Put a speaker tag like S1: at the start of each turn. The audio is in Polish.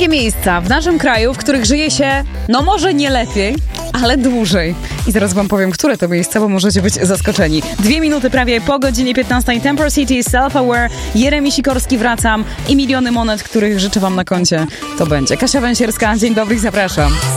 S1: takie miejsca w naszym kraju, w których żyje się, no może nie lepiej, ale dłużej. I zaraz wam powiem, które to miejsca, bo możecie być zaskoczeni. 2 minuty prawie po godzinie 15. Temper City, Self-Aware, Jeremi Sikorski, Wracam i miliony monet, których życzę wam na koncie. To będzie Kasia Węsierska. Dzień dobry i zapraszam.